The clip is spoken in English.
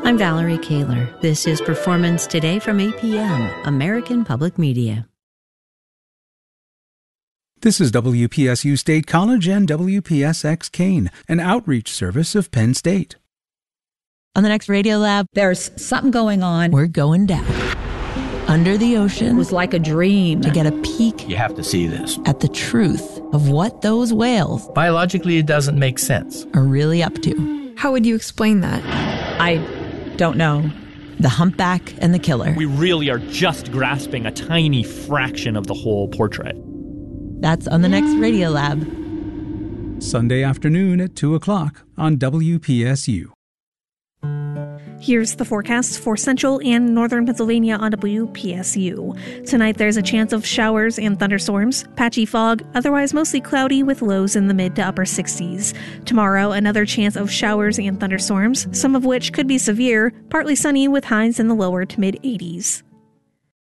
I'm Valerie Kaler. This is Performance Today from APM, American Public Media. This is WPSU State College and WPSX Kane, an outreach service of Penn State. On the next Radio Lab, there's something going on. We're going down. Under the ocean. It was like a dream. To get a peek. You have to see this. At the truth of what those whales. Biologically, it doesn't make sense. Are really up to. How would you explain that? I don't know. The humpback and the killer. We really are just grasping a tiny fraction of the whole portrait. That's on the next Radio Lab. Sunday afternoon at 2 o'clock on WPSU. Here's the forecast for central and northern Pennsylvania on WPSU. Tonight there's a chance of showers and thunderstorms, patchy fog, otherwise mostly cloudy with lows in the mid to upper 60s. Tomorrow, another chance of showers and thunderstorms, some of which could be severe, partly sunny with highs in the lower to mid 80s.